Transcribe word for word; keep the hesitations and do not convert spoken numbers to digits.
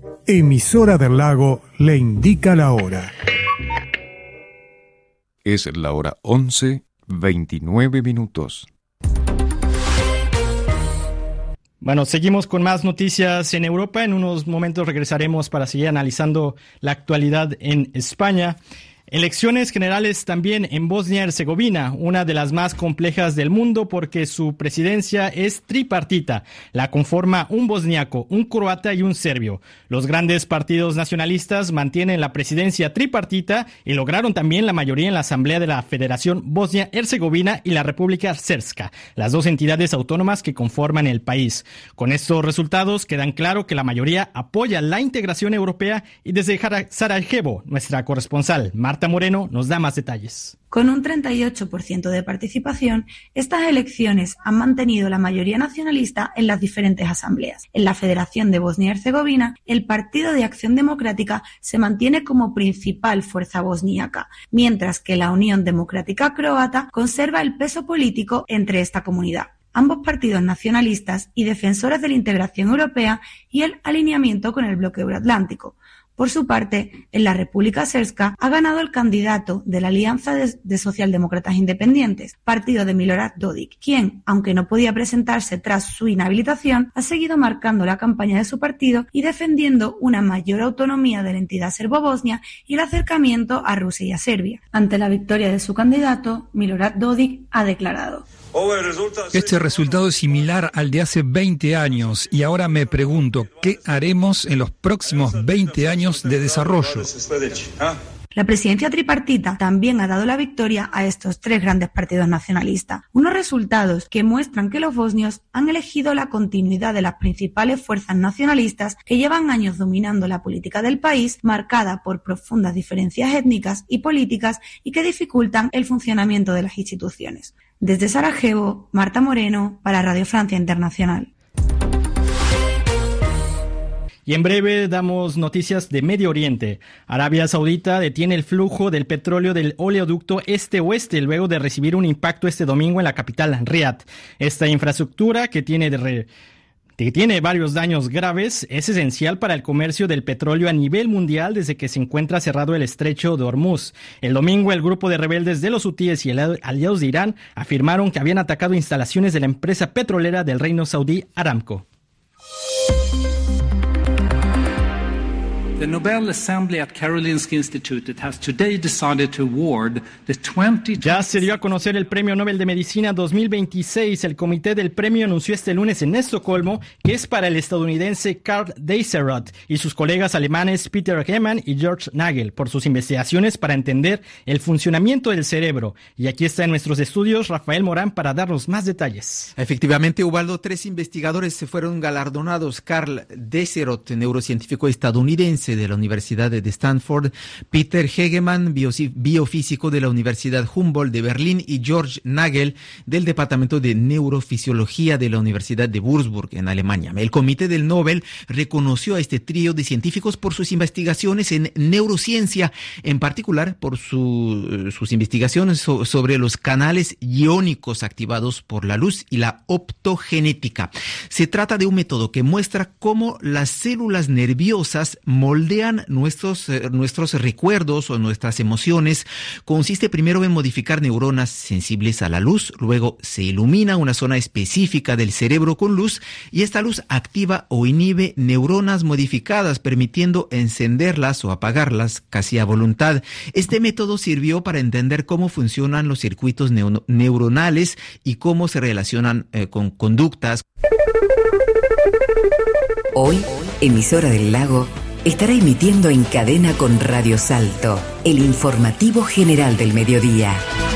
Emisora del Lago le indica la hora. Es la hora once, veintinueve minutos. Bueno, seguimos con más noticias en Europa. En unos momentos regresaremos para seguir analizando la actualidad en España. Elecciones generales también en Bosnia y Herzegovina, una de las más complejas del mundo porque su presidencia es tripartita. La conforma un bosniaco, un croata y un serbio. Los grandes partidos nacionalistas mantienen la presidencia tripartita y lograron también la mayoría en la Asamblea de la Federación Bosnia-Herzegovina y la República Srpska, las dos entidades autónomas que conforman el país. Con estos resultados quedan claro que la mayoría apoya la integración europea y desde Sarajevo, nuestra corresponsal, Marta Moreno nos da más detalles. Con un treinta y ocho por ciento de participación, estas elecciones han mantenido la mayoría nacionalista en las diferentes asambleas. En la Federación de Bosnia y Herzegovina, el Partido de Acción Democrática se mantiene como principal fuerza bosníaca, mientras que la Unión Democrática Croata conserva el peso político entre esta comunidad. Ambos partidos nacionalistas y defensores de la integración europea y el alineamiento con el bloque euroatlántico. Por su parte, en la República Srpska ha ganado el candidato de la Alianza de, de Socialdemócratas Independientes, partido de Milorad Dodik, quien, aunque no podía presentarse tras su inhabilitación, ha seguido marcando la campaña de su partido y defendiendo una mayor autonomía de la entidad serbo-bosnia y el acercamiento a Rusia y a Serbia. Ante la victoria de su candidato, Milorad Dodik ha declarado: Este resultado es similar al de hace veinte años y ahora me pregunto, ¿qué haremos en los próximos veinte años de desarrollo? La presidencia tripartita también ha dado la victoria a estos tres grandes partidos nacionalistas, unos resultados que muestran que los bosnios han elegido la continuidad de las principales fuerzas nacionalistas que llevan años dominando la política del país, marcada por profundas diferencias étnicas y políticas y que dificultan el funcionamiento de las instituciones. Desde Sarajevo, Marta Moreno, para Radio Francia Internacional. Y en breve damos noticias de Medio Oriente. Arabia Saudita detiene el flujo del petróleo del oleoducto este-oeste luego de recibir un impacto este domingo en la capital, Riad. Esta infraestructura, que tiene de re... que tiene varios daños graves, es esencial para el comercio del petróleo a nivel mundial desde que se encuentra cerrado el estrecho de Hormuz. El domingo, el grupo de rebeldes de los hutíes y aliados de Irán afirmaron que habían atacado instalaciones de la empresa petrolera del Reino Saudí Aramco. The Nobel Assembly at Karolinska Institute has today decided to award the twenty Ya se dio a conocer el Premio Nobel de Medicina dos mil veintiséis. El comité del premio anunció este lunes en Estocolmo que es para el estadounidense Karl Deisseroth y sus colegas alemanes Peter Hegemann y George Nagel por sus investigaciones para entender el funcionamiento del cerebro. Y aquí está en nuestros estudios Rafael Morán para darnos más detalles. Efectivamente, Ubaldo, tres investigadores se fueron galardonados. Karl Deisseroth, neurocientífico estadounidense de la Universidad de Stanford, Peter Hegemann, biofísico de la Universidad Humboldt de Berlín, y George Nagel, del Departamento de Neurofisiología de la Universidad de Würzburg, en Alemania. El Comité del Nobel reconoció a este trío de científicos por sus investigaciones en neurociencia, en particular por su, sus investigaciones so, sobre los canales iónicos activados por la luz y la optogenética. Se trata de un método que muestra cómo las células nerviosas moldean nuestros, eh, nuestros recuerdos o nuestras emociones. Consiste primero en modificar neuronas sensibles a la luz, luego se ilumina una zona específica del cerebro con luz y esta luz activa o inhibe neuronas modificadas, permitiendo encenderlas o apagarlas casi a voluntad. Este método sirvió para entender cómo funcionan los circuitos neu- neuronales y cómo se relacionan eh, con conductas. Hoy, Emisora del Lago estará emitiendo en cadena con Radio Salto, el informativo general del mediodía.